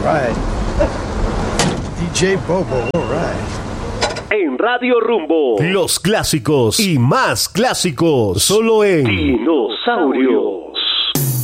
right. DJ Bobo, all right. En Radio Rumbo, los clásicos y más clásicos, solo en Dinosaurio.